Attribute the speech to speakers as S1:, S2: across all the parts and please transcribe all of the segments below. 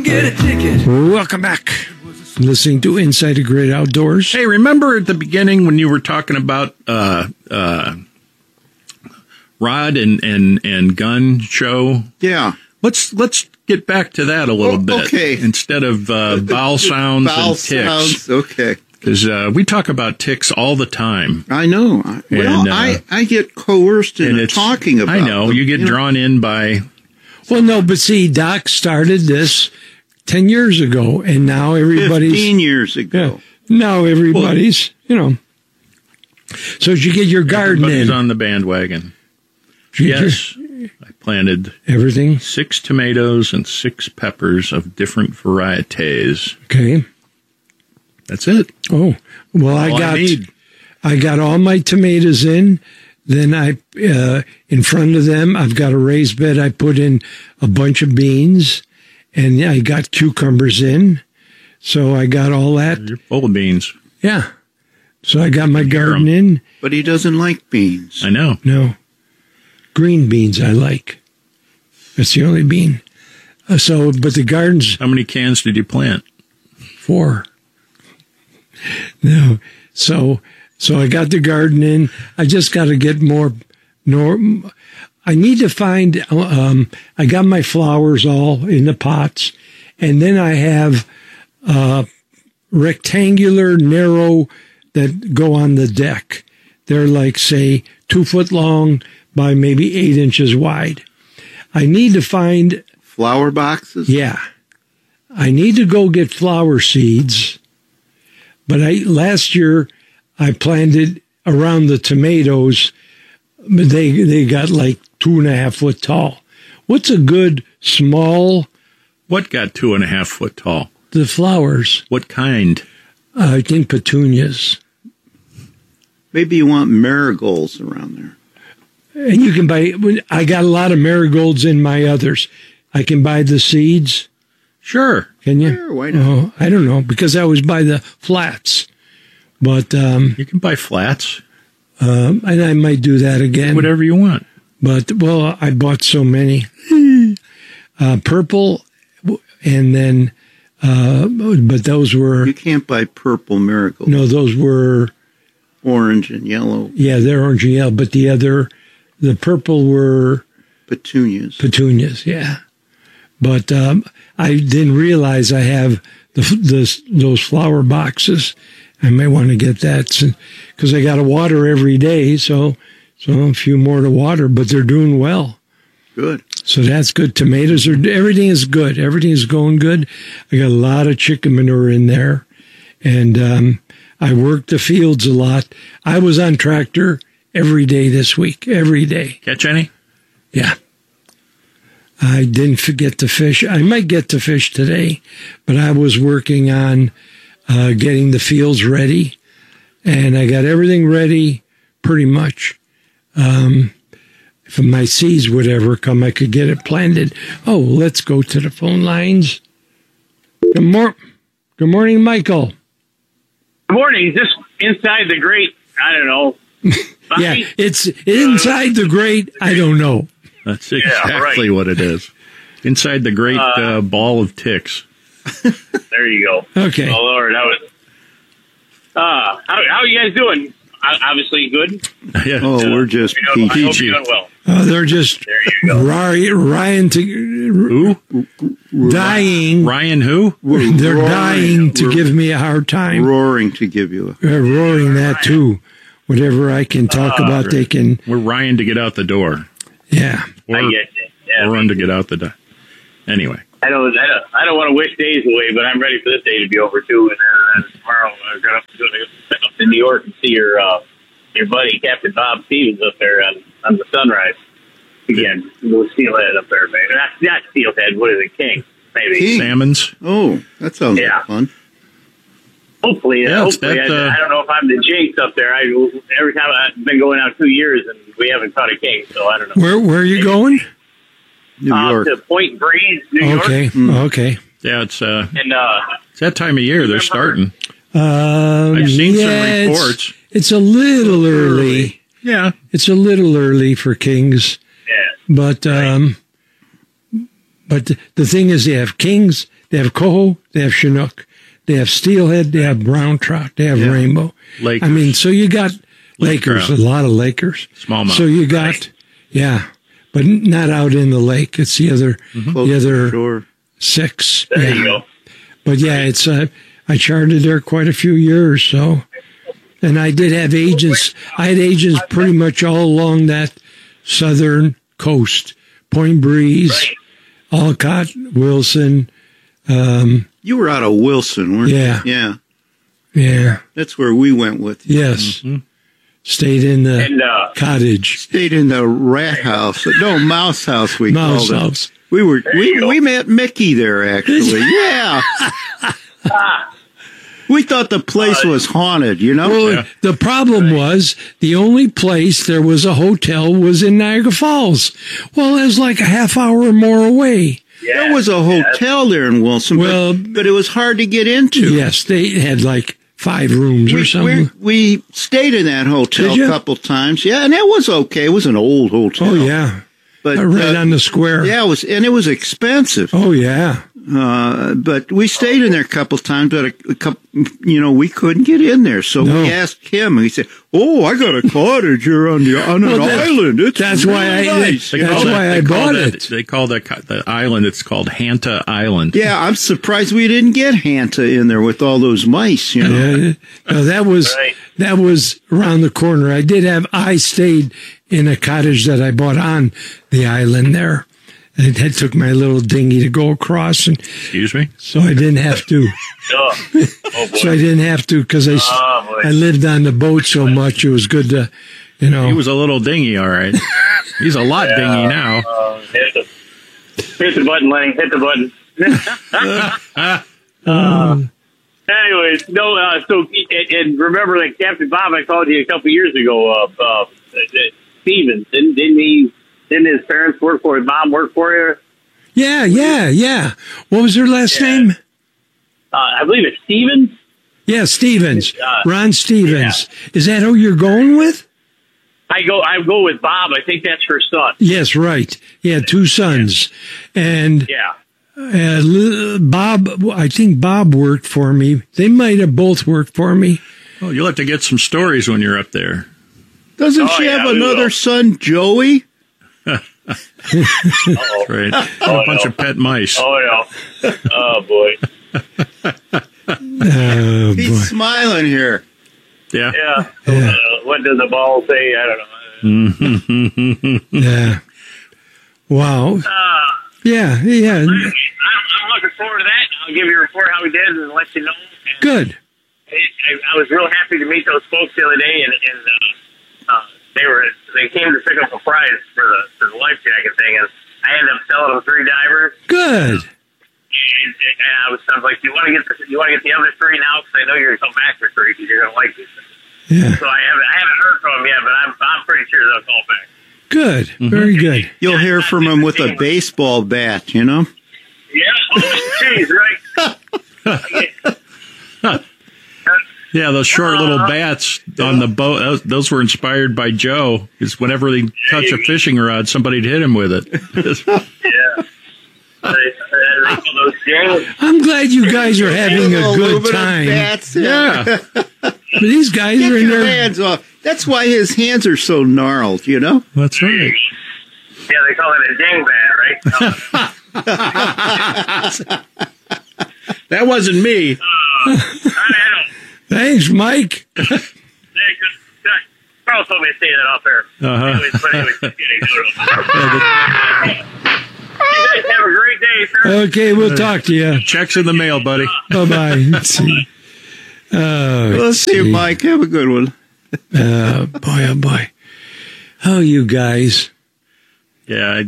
S1: get a ticket.
S2: Welcome back. Listening to Inside the Great Outdoors.
S3: Hey, remember at the beginning when you were talking about rod and gun show?
S4: Yeah.
S3: Let's get back to that a little bit.
S4: Okay.
S3: Instead of vowel sounds and ticks.
S4: Sounds, okay.
S3: Because we talk about ticks all the time.
S4: I know. I get coerced into talking about
S3: I know.
S4: them,
S3: You get drawn in by...
S2: Well, no, but see, Doc started this 10 years ago, and now everybody's...
S4: 15 years ago.
S2: Yeah, now everybody's, So did you get your garden
S3: Everybody's
S2: in?
S3: on the bandwagon.
S2: Yes.
S3: I planted
S2: everything.
S3: 6 tomatoes and 6 peppers of different varieties.
S2: Okay.
S3: That's it.
S2: Oh, well, I got all my tomatoes in. Then in front of them, I've got a raised bed. I put in a bunch of beans, and I got cucumbers in. So I got all that.
S3: You're full of beans.
S2: Yeah. So I got my garden in.
S4: But he doesn't like beans.
S3: I know.
S2: No. Green beans I like. That's the only bean. But the garden's...
S3: How many cans did you plant?
S2: 4. No. So I got the garden in. I just got to get more. I need to find. I got my flowers all in the pots, and then I have rectangular, narrow that go on the deck. They're like, say, 2 foot long by maybe 8 inches wide. I need to find
S4: flower boxes.
S2: Yeah, I need to go get flower seeds. But last year I planted around the tomatoes. But they got like 2.5 foot tall. What's a good small?
S3: What got 2.5 foot tall?
S2: The flowers.
S3: What kind?
S2: I think petunias.
S4: Maybe you want marigolds around there.
S2: And you can buy. I got a lot of marigolds in my others. I can buy the seeds.
S3: Sure.
S2: Can you?
S4: Sure, why not?
S2: Oh, I don't know, because I always buy the flats. But
S3: you can buy flats.
S2: And I might do that again.
S3: Whatever you want.
S2: But, well, I bought so many. Purple, and then, but those were...
S4: You can't buy purple marigolds.
S2: No, those were...
S4: Orange and yellow.
S2: Yeah, they're orange and yellow. But the purple were...
S4: Petunias.
S2: Petunias, yeah. But I didn't realize I have those flower boxes. I may want to get that because I got to water every day. So a few more to water, but they're doing well.
S4: Good.
S2: So that's good. Everything is good. Everything is going good. I got a lot of chicken manure in there, and I worked the fields a lot. I was on tractor every day this week. Every day.
S3: Catch any?
S2: Yeah. I didn't forget to fish. I might get to fish today, but I was working on getting the fields ready, and I got everything ready pretty much. If my seeds would ever come, I could get it planted. Oh, let's go to the phone lines. Good morning, Michael.
S5: Good morning. Is this inside the great, I don't know.
S2: Yeah, it's inside the great, I don't know.
S3: That's exactly what it is. Inside the great ball of ticks.
S5: There you go.
S2: Okay.
S5: Oh, Lord. How are you guys doing? Obviously good.
S3: Yeah.
S4: Oh, we're just
S5: I hope you're doing well.
S2: They're just Ryan dying.
S3: Ryan who?
S2: They're dying to give me a hard time.
S4: Roaring to give you
S2: roaring that too. Whatever I can talk about, they can.
S3: We're Ryan to get out the door.
S2: Yeah.
S5: I get you. Yeah,
S3: or run to get out the door. Anyway.
S5: I don't want to wish days away, but I'm ready for this day to be over too. And tomorrow I'm going up to New York and see your buddy Captain Bob Stevens up there on the Sunrise again. We'll steelhead up there, maybe not steelhead. What is it, king? Maybe
S4: King.
S3: Salmons.
S4: Oh, that sounds like fun.
S5: Hopefully, I don't know if I'm the jinx up there. Every time I've been going out 2 years and we haven't caught a king, so I don't know.
S2: Where are you going?
S4: New York.
S5: To Point Breeze, New York.
S2: Okay.
S3: Yeah, it's
S5: it's
S3: that time of year. They're starting. I've seen some reports.
S2: It's a little early.
S3: Yeah,
S2: But the thing is, they have kings, they have coho, they have chinook, they have steelhead, they have brown trout, they have rainbow.
S3: Lakers.
S2: I mean, so you got Lakers, a lot of Lakers.
S3: Smallmouth.
S2: So you got, but not out in the lake. It's the other,
S4: Sure.
S2: 6.
S5: There you go.
S2: But it's I charted there quite a few years. So, and I did have agents. I had agents pretty much all along that southern coast, Point Breeze, Olcott, Wilson.
S4: You were out of Wilson, weren't you?
S2: Yeah.
S4: That's where we went with you.
S2: Yes. Mm-hmm. Stayed in the cottage.
S4: Stayed in the rat house. No, mouse house we
S2: Mouse
S4: called
S2: house.
S4: it. We met Mickey there, actually. Yeah. We thought the place was haunted, you know?
S2: Well, the problem was the only place there was a hotel was in Niagara Falls. Well, it was like a half hour or more away.
S5: Yeah,
S4: there was a hotel there in Wilson, but it was hard to get into.
S2: Yes, they had like 5 rooms or something.
S4: We stayed in that hotel a couple times. Yeah, and it was okay. It was an old hotel.
S2: Oh, yeah.
S4: But
S2: right on the square.
S4: Yeah, it was expensive.
S2: Oh, yeah.
S4: But we stayed in there a couple times, but we couldn't get in there. So we asked him, and he said, "Oh, I got a cottage here on an island.
S2: That's why
S4: nice.
S2: That's why I bought it."
S3: They call the island. It's called Hanta Island.
S4: Yeah, I'm surprised we didn't get Hanta in there with all those mice. You know,
S2: no, that was around the corner. I stayed in a cottage that I bought on the island there. I took my little dinghy to go across, and
S3: excuse me.
S2: So I didn't have to. So I didn't have to because I lived on the boat so much. It was good to, He
S3: was a little dinghy, all right. He's a lot dingy now.
S5: Hit the button, Lenny. Hit the button. Anyways, so and remember that Captain Bob I called you a couple years ago. Stevens, didn't his parents work for his mom work for you?
S2: Yeah. What was her last name?
S5: I believe it's Stevens.
S2: Yeah, Stevens. Ron Stevens. Yeah. Is that who you're going with?
S5: I go with Bob. I think that's her son.
S2: Yes, right. Yeah, 2 sons. And Bob, I think Bob worked for me. They might have both worked for me.
S3: Oh, you'll have to get some stories when you're up there.
S4: Doesn't she have another son, Joey?
S3: That's right. A bunch of pet mice.
S5: Oh, no. Oh, boy.
S4: He's smiling here.
S3: Yeah.
S5: What does the ball say? I don't know.
S2: Yeah. Wow. Yeah.
S5: I'm looking forward to that. I'll give you a report how we did and let you know.
S2: Good.
S5: I was real happy to meet those folks the other day, and they came to pick up a prize for the life jacket thing, and I ended up selling them 3 divers.
S2: Good.
S5: And I was like, you want to get the other 3 now because I know you're going to come back for 3 because you're going to like these things.
S2: Yeah.
S5: So I haven't heard from them yet, but I'm pretty sure they'll call back.
S2: Good. Mm-hmm. Very good.
S4: You'll hear from them with a baseball bat, you know?
S5: Yeah. Jeez, right?
S3: Yeah, those short little bats on the boat, those were inspired by Joe, because whenever they touch a fishing rod, somebody'd hit him with it.
S5: Yeah.
S2: I'm glad you guys are having a good time.
S3: Yeah.
S2: But these guys are in their
S4: hands off. That's why his hands are so gnarled, you know?
S3: That's right.
S5: Yeah, they call it a dang bat, right?
S3: That wasn't me.
S5: I don't.
S2: Thanks, Mike.
S5: Carl told me to say that off there. Anyways, you guys have a great day, sir.
S2: Okay, we'll talk to you.
S3: Check's in the mail, buddy.
S2: Bye-bye. Let's see.
S4: Let's see, Mike. Have a good one.
S2: Boy, oh, boy. Oh, you guys.
S3: Yeah,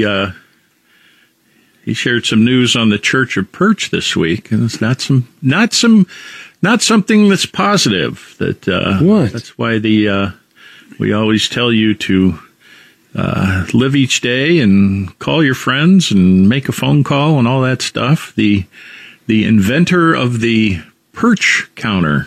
S3: he shared some news on the Church of Perch this week, and it's not something that's positive.
S2: What?
S3: That's why we always tell you to live each day and call your friends and make a phone call and all that stuff. The inventor of the perch counter,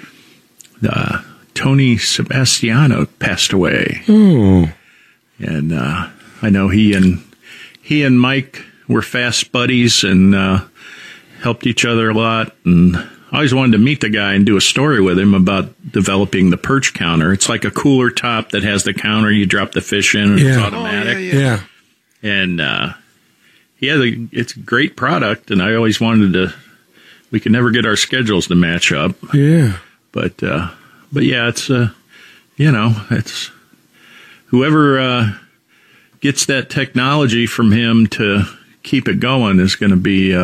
S3: Tony Sebastiano, passed away.
S2: Oh.
S3: And I know he and Mike we're fast buddies and helped each other a lot. And I always wanted to meet the guy and do a story with him about developing the perch counter. It's like a cooler top that has the counter. You drop the fish in and it's automatic.
S2: Yeah.
S3: And it's a great product. And I always wanted to. We could never get our schedules to match up.
S2: Yeah.
S3: But yeah, it's it's whoever gets that technology from him to keep it going is going to be.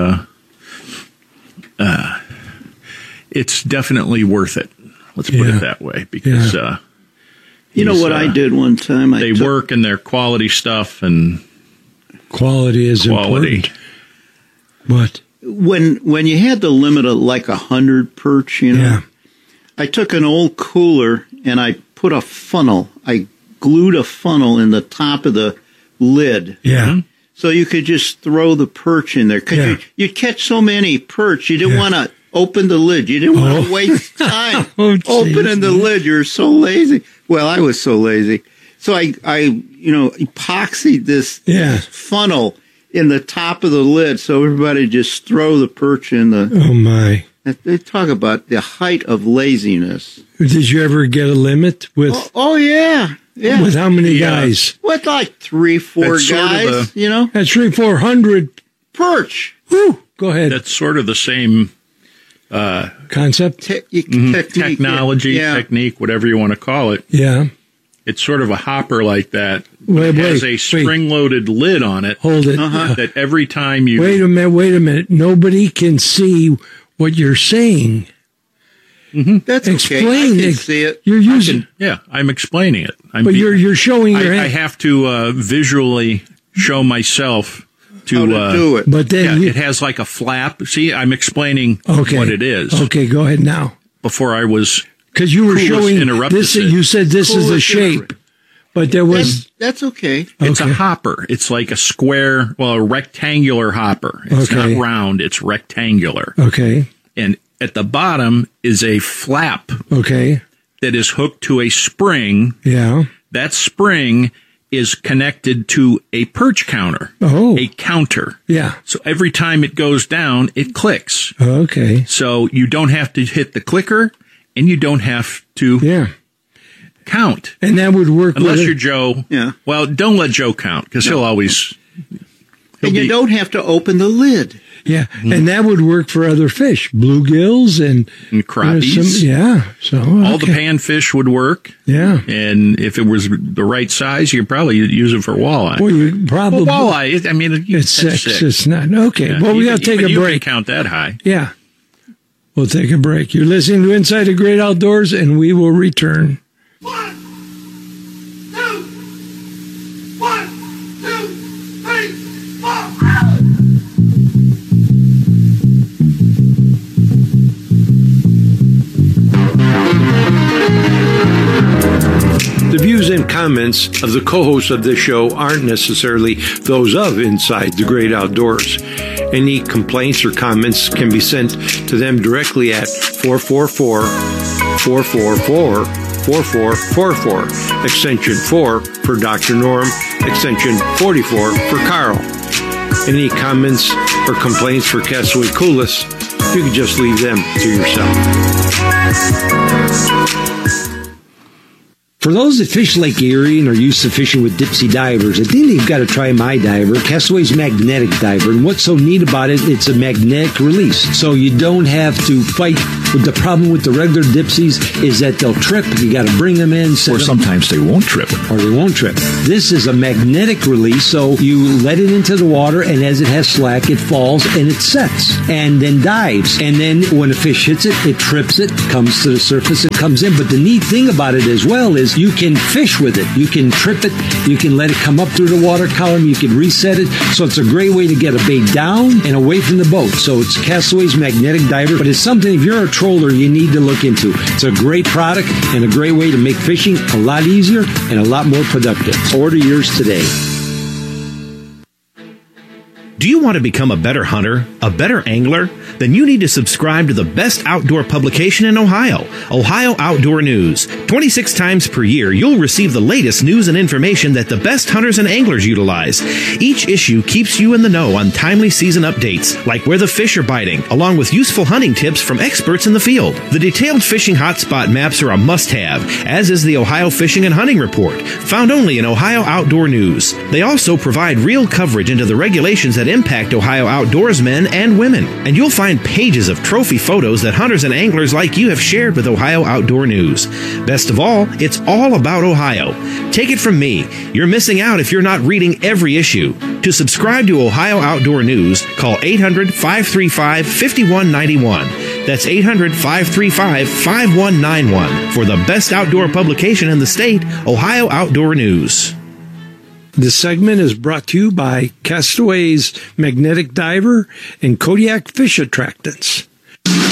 S3: It's definitely worth it. Let's put it that way, because
S4: you know what I did one time.
S3: They work and they're quality stuff, and
S2: quality is important. What? When
S4: you had the limit of like 100 perch, I took an old cooler and I put a funnel. I glued a funnel in the top of the lid.
S2: Yeah.
S4: So you could just throw the perch in there. Because you'd catch so many perch, you didn't want to open the lid. You didn't want to waste time opening the lid. You're so lazy. Well, I was so lazy. So I epoxied this funnel in the top of the lid so everybody just throw the perch in the...
S2: Oh, my.
S4: They talk about the height of laziness.
S2: Did you ever get a limit with...
S4: Oh yeah. Yeah.
S2: With how many guys?
S4: With like 3-4 guys,
S2: That's 300-400
S4: perch.
S2: Woo! Go ahead.
S3: That's sort of the same
S2: concept?
S3: Technology, technique, whatever you want to call it.
S2: Yeah.
S3: It's sort of a hopper like that.
S2: It
S3: has a spring-loaded lid on it.
S2: Hold it.
S3: That every time you...
S2: Wait a minute. Nobody can see what you're saying.
S4: Mm-hmm. That's
S2: Explain.
S4: Okay. I can see it.
S2: You're using...
S3: I'm explaining it.
S2: You're showing your hand.
S3: I have to visually show myself
S4: how to do it.
S2: But then
S3: it has like a flap. See, I'm explaining what it is.
S2: Okay, go ahead now.
S3: Before I was...
S2: Because you were showing this, you said this is a shape, but there was...
S4: That's okay.
S3: It's a hopper. It's like a rectangular hopper. It's not round, it's rectangular.
S2: Okay.
S3: And at the bottom is a flap.
S2: Okay.
S3: That is hooked to a spring.
S2: Yeah.
S3: That spring is connected to a perch counter.
S2: Oh.
S3: A counter.
S2: Yeah.
S3: So every time it goes down, it clicks.
S2: Okay.
S3: So you don't have to hit the clicker, and you don't have to count.
S2: And that would work
S3: unless you're Joe.
S4: Yeah.
S3: Well, don't let Joe count, because he'll always...
S4: And you don't have to open the lid.
S2: Yeah, and that would work for other fish, bluegills and
S3: crappies.
S2: So
S3: all the panfish would work.
S2: Yeah,
S3: and if it was the right size, you could probably use it for walleye.
S2: Well, you probably
S3: walleye. I mean,
S2: it's 6. It's not okay. Yeah. Well, we got to take a break.
S3: You can count that high.
S2: Yeah, we'll take a break. You're listening to Inside the Great Outdoors, and we will return.
S1: 1, 2, 1, 2, 3, 4.
S2: The views and comments of the co-hosts of this show aren't necessarily those of Inside the Great Outdoors. Any complaints or comments can be sent to them directly at 444-444-4444, extension 4 for Dr. Norm, extension 44 for Carl. Any comments or complaints for Castaway Coolest, you can just leave them to yourself. For those that fish Lake Erie and are used to fishing with Dipsy divers, I think you've got to try my diver, Castaway's magnetic diver. And what's so neat about it, it's a magnetic release. So you don't have to fight with the problem with the regular Dipsies is that they'll trip. You got to bring them in.
S6: Or sometimes they won't trip.
S2: This is a magnetic release, so you let it into the water, and as it has slack, it falls and it sets and then dives. And then when a fish hits it, it trips it, comes to the surface, it comes in. But the neat thing about it as well is you can fish with it. You can trip it. You can let it come up through the water column. You can reset it. So it's a great way to get a bait down and away from the boat. So it's Castaway's magnetic diver, but it's something, if you're a troller, you need to look into. It's a great product and a great way to make fishing a lot easier and a lot more productive. Order yours today.
S6: Do you want to become a better hunter, a better angler? Then you need to subscribe to the best outdoor publication in Ohio, Ohio Outdoor News. 26 times per year, you'll receive the latest news and information that the best hunters and anglers utilize. Each issue keeps you in the know on timely season updates, like where the fish are biting, along with useful hunting tips from experts in the field. The detailed fishing hotspot maps are a must-have, as is the Ohio Fishing and Hunting Report, found only in Ohio Outdoor News. They also provide real coverage into the regulations that impact Ohio outdoorsmen and women. And you'll find pages of trophy photos that hunters and anglers like you have shared with Ohio Outdoor News. Best of all, it's all about Ohio. Take it from me, you're missing out if you're not reading every issue. To subscribe to Ohio Outdoor News, call 800-535-5191. That's 800-535-5191 for the best outdoor publication in the state, Ohio Outdoor News.
S2: This segment is brought to you by Castaways Magnetic Diver and Kodiak Fish Attractants.